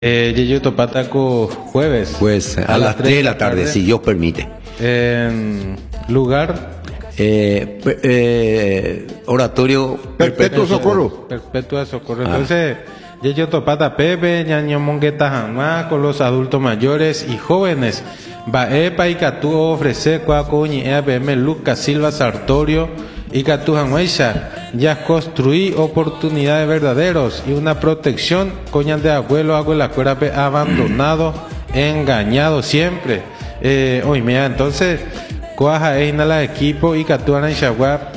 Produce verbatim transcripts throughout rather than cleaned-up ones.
Eh, Yeyo Topataco jueves. Pues a, a las tres de la tarde, tarde, si Dios permite. En lugar. Eh, eh, oratorio Perpetuo Socorro. Perpetuo Socorro. Ah. Entonces, Yeyo Topata Pepe, Ñaño Mongueta Jamá, con los adultos mayores y jóvenes. Baepa y Catú ofrece Cuacoñi, E A B M Lucas Silva Sartorio y Catú Jamuecha. Ya construí oportunidades verdaderos y una protección, coñas de abuelo, hago la cuera abandonado, engañado siempre. Eh, hoy mira, entonces, Coaja Eina la equipo y Catuana en Chaguap.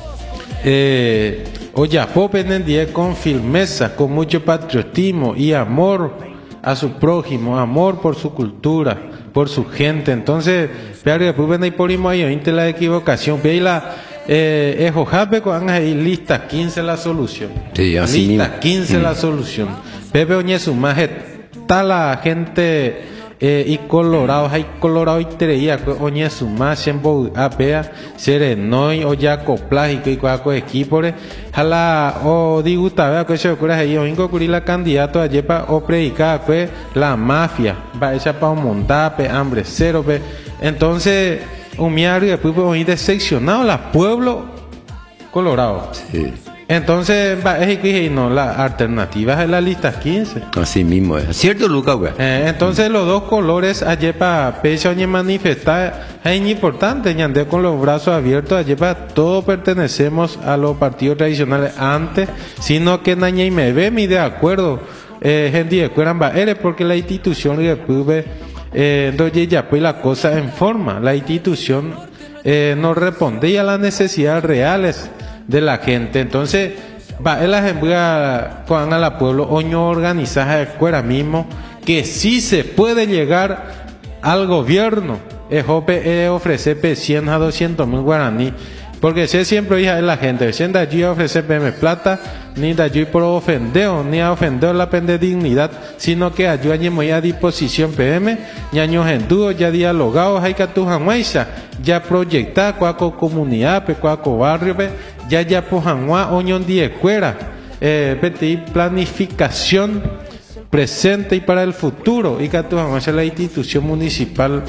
Eh, Oyapope en el día con firmeza, con mucho patriotismo y amor a su prójimo, amor por su cultura, por su gente. Entonces, pero pues ven ahí por ahí, la equivocación, ve la Eh, es Jojape con ahí lista quince la solución. Sí, así lista mismo. quince mm. la solución. Pepe Oñesu más está la gente eh, y Colorado, hay Colorado y Tereía, Oñesu más siempre apea, Serenoi o Yaco Plágico y Coaco Equipore, Jala o Diguta, vea que se ocurre ahí, o Ingo Curi la candidato a Yepa o predicada, pues la mafia, va esa pa' un montape, hambre cero, pe. Entonces, un miario después pues decepcionado la pueblo Colorado. Sí. Entonces va es que no la alternativa es la lista quince. Así mismo es. ¿Cierto, Lucas, güey? Eh, entonces los dos colores ayer para pecho ni manifestar es importante, ñande con los brazos abiertos ayer para todos pertenecemos a los partidos tradicionales antes, sino que naña y me ve mi de acuerdo. Eh, gente de cueran va eres porque la institución que pude Eh, entonces ya pues la cosa en forma, la institución eh, no respondía a las necesidades reales de la gente. Entonces va en la gente con a la pueblo oño organizada de escuela mismo que sí se puede llegar al gobierno. Es eh, ofrecer cien a doscientos mil guaraní. Porque si siempre hija de la gente, si de allí a ofrecer P M plata, ni de allí por ofender, ni a ofender la pende dignidad, sino que ayuda muy a disposición P M, ñaños en dúo, ya dialogados, hay que tu jamuesa, ya proyectar cuaco comunidad, pe cuaco barrio, pe, ya ya pojanua, oñón die cuera, eh, peti planificación presente y para el futuro, y que tu jamuesa la institución municipal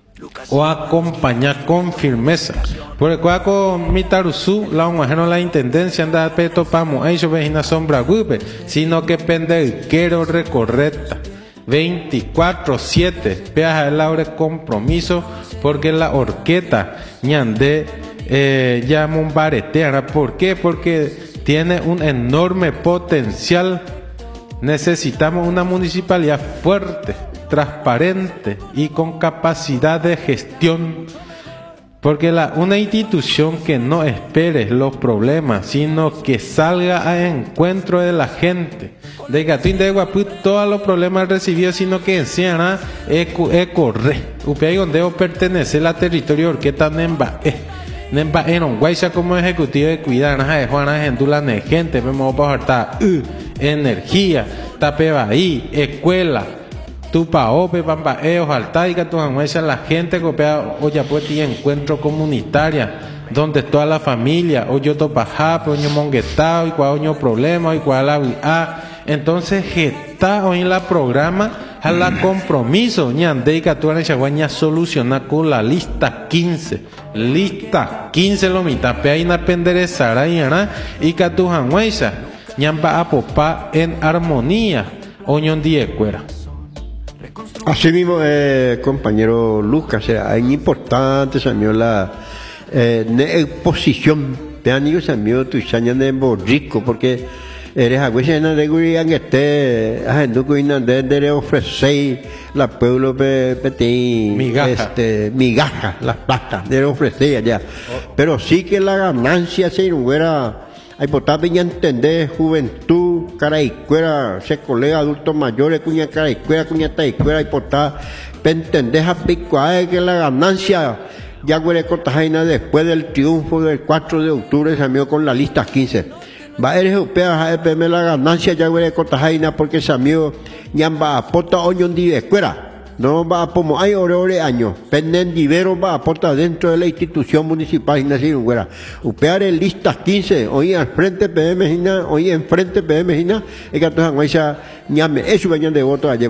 o acompañar con firmeza. Porque cuando mitarusú la ungajeno la intendencia anda peto pamo eso vejina sombra gupe, sino que pende quiero recorrecta veinticuatro siete peaja el laure compromiso porque la orqueta ñande eh, llama un bareteara. ¿Por qué? Porque tiene un enorme potencial. Necesitamos una municipalidad fuerte, transparente y con capacidad de gestión, porque la, una institución que no espere los problemas, sino que salga a encuentro de la gente, de Gatín de Guapú, todos los problemas recibidos, sino que enseñará a correr, upea donde pertenece al territorio orqueta Nemba. Nemba en Guaysa como ejecutivo de cuidar de Juana Gendula de gente, vemos para harta uh, energía, tapeba ahí, escuela, tupaope, pambaeo, jaltaica, tu jamuesa, la gente copia, oye pues y encuentro comunitaria, donde toda la familia, oye topajape, oño monguetao, y cuál oño problema, y cuál la ah, entonces gesta hoy en la programa a la compromiso ñande y catuana chaguaña soluciona con la lista quince lista quince lo mitad pe ahí na penderezara y ana y catu janguaisa ñamba a popá en armonía oñón die cuera. Así mismo eh, compañero Lucas, eh, es importante también la eh, exposición de amigos amigos tu chaña de borrico porque eres agüena de gurían que esté haciendo cuina de de ofrecer la pueblo pe peti migaja. este migaja las plata de ofrecer allá oh. Pero sí que la ganancia se hubiera hay potable ya entender juventud cara y cuera se colega adultos mayores cuña cara y cuera cuña ta y cuera y portar entender a pico que la ganancia ya huele cortajaina después del triunfo del cuatro de octubre se amigo con la lista quince. Va eres europea a E P M la ganancia ya huele cortajaina porque se amigo ñamba apota oñón di de cuera No va a como hay ore ore año. Pendendivero va a aportar dentro de la institución municipal Ignacio Güera. Upear en listas quince, hoy al frente P M Gina, hoy en frente P M Gina, y que todos han hecho ñame, eso vayan de voto ayer.